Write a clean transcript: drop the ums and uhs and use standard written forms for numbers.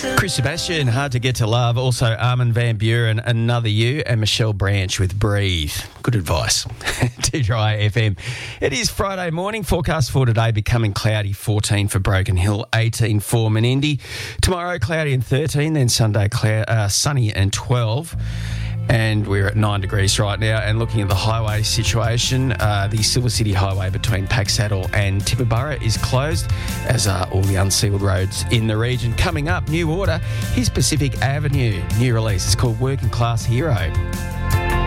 Chris Sebastian, Hard to Get to Love. Also Armin van Buren, Another You, and Michelle Branch with Breathe. Good advice. To Dry FM. It is Friday morning. Forecast for today becoming cloudy, 14 for Broken Hill, 18 for Menindee. Tomorrow cloudy and 13, then Sunday sunny and 12. And we're at 9 degrees right now. And looking at the highway situation, the Silver City Highway between Packsaddle and Tibooburra is closed, as are all the unsealed roads in the region. Coming up, new order, here's Pacific Avenue. New release. It's called Working Class Hero.